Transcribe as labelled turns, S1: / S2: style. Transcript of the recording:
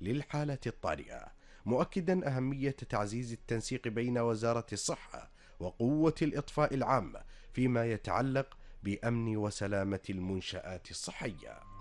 S1: للحالة الطارئة، مؤكدا أهمية تعزيز التنسيق بين وزارة الصحة وقوة الإطفاء العامة فيما يتعلق بأمن وسلامة المنشآت الصحية.